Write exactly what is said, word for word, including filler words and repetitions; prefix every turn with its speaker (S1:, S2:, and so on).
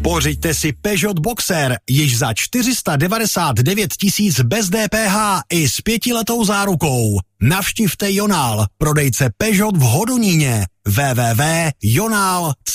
S1: Pořiďte si Peugeot Boxer již za čtyři sta devadesát devět tisíc bez D P H i s pětiletou zárukou. Navštivte Jonál, prodejce Peugeot v Hodoníně. w w w tečka jonál tečka cé zet